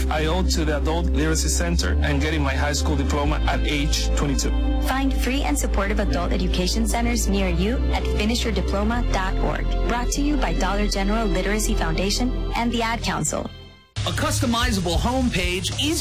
life I owe to the Adult Literacy Center and getting my high school diploma at age 22. Find free and supportive adult education centers near you at finishyourdiploma.org. Brought to you by Dollar General Literacy Foundation and the Ad Council. A customizable homepage, easy